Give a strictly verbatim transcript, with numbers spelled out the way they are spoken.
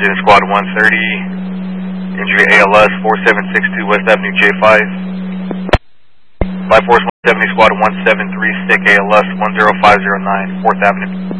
Engine Squad one thirty, injury A L S four seven six two West Avenue J five. Life Force one seventy Squad one seven three, stick A L S one zero five zero nine, fourth Avenue.